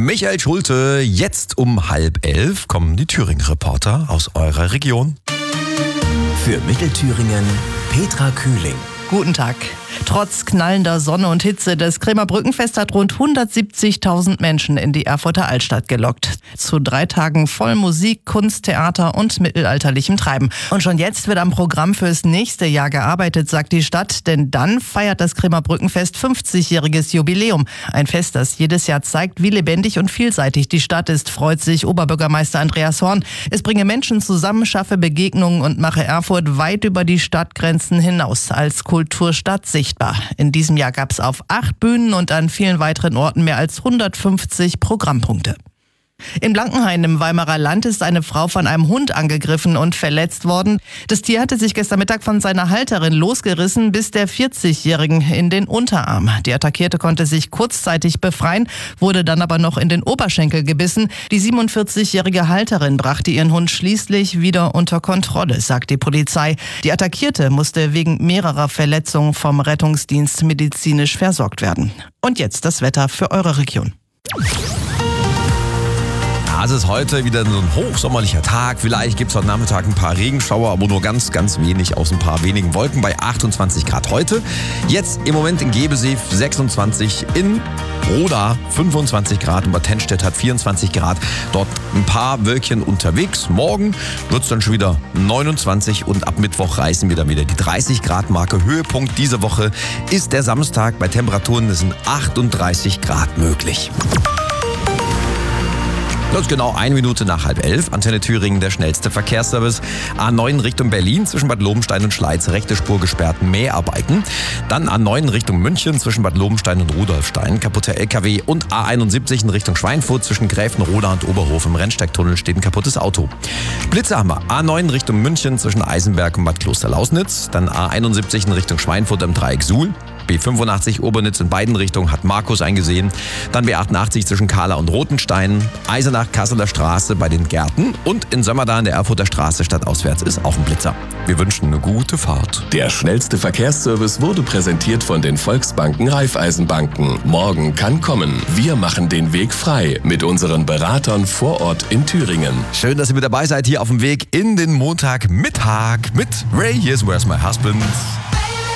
Michael Schulte. Jetzt um 10:30 kommen die Thüringen-Reporter aus eurer Region. Für Mittelthüringen Petra Kühling. Guten Tag. Trotz knallender Sonne und Hitze, das Kremer Brückenfest hat rund 170.000 Menschen in die Erfurter Altstadt gelockt. Zu 3 Tagen voll Musik, Kunst, Theater und mittelalterlichem Treiben. Und schon jetzt wird am Programm fürs nächste Jahr gearbeitet, sagt die Stadt. Denn dann feiert das Kremer Brückenfest 50-jähriges Jubiläum. Ein Fest, das jedes Jahr zeigt, wie lebendig und vielseitig die Stadt ist, freut sich Oberbürgermeister Andreas Horn. Es bringe Menschen zusammen, schaffe Begegnungen und mache Erfurt weit über die Stadtgrenzen hinaus als Kulturstadt sichtbar. In diesem Jahr gab es auf 8 Bühnen und an vielen weiteren Orten mehr als 150 Programmpunkte. In Blankenhain im Weimarer Land ist eine Frau von einem Hund angegriffen und verletzt worden. Das Tier hatte sich gestern Mittag von seiner Halterin losgerissen, bis der 40-Jährigen in den Unterarm. Die Attackierte konnte sich kurzzeitig befreien, wurde dann aber noch in den Oberschenkel gebissen. Die 47-jährige Halterin brachte ihren Hund schließlich wieder unter Kontrolle, sagt die Polizei. Die Attackierte musste wegen mehrerer Verletzungen vom Rettungsdienst medizinisch versorgt werden. Und jetzt das Wetter für eure Region. Es ist heute wieder so ein hochsommerlicher Tag. Vielleicht gibt es heute Nachmittag ein paar Regenschauer, aber nur ganz, ganz wenig aus ein paar wenigen Wolken bei 28 Grad heute. Jetzt im Moment in Gebesee 26, in Roda 25 Grad und Bad Tennstedt hat 24 Grad. Dort ein paar Wölkchen unterwegs. Morgen wird es dann schon wieder 29 und ab Mittwoch reißen wir dann wieder die 30 Grad Marke. Höhepunkt diese Woche ist der Samstag. Bei Temperaturen sind 38 Grad möglich. Das ist genau 1 Minute nach 10:30. Antenne Thüringen, der schnellste Verkehrsservice. A9 Richtung Berlin, zwischen Bad Lobenstein und Schleiz, rechte Spur gesperrt, Mäharbeiten. Dann A9 Richtung München, zwischen Bad Lobenstein und Rudolfstein, kaputter LKW. Und A71 in Richtung Schweinfurt, zwischen Gräfenroda und Oberhof. Im Rennsteigtunnel steht ein kaputtes Auto. Blitze haben wir. A9 Richtung München, zwischen Eisenberg und Bad Klosterlausnitz. Dann A71 in Richtung Schweinfurt am Dreieck Suhl. B85 Obernitz in beiden Richtungen hat Markus eingesehen. Dann B88 zwischen Kahla und Rothenstein. Eisenach Kasseler Straße bei den Gärten. Und in Sömmerda in der Erfurter Straße stadtauswärts ist auch ein Blitzer. Wir wünschen eine gute Fahrt. Der schnellste Verkehrsservice wurde präsentiert von den Volksbanken Raiffeisenbanken. Morgen kann kommen. Wir machen den Weg frei mit unseren Beratern vor Ort in Thüringen. Schön, dass ihr mit dabei seid hier auf dem Weg in den Montagmittag mit Ray. Here's Where's My Husband.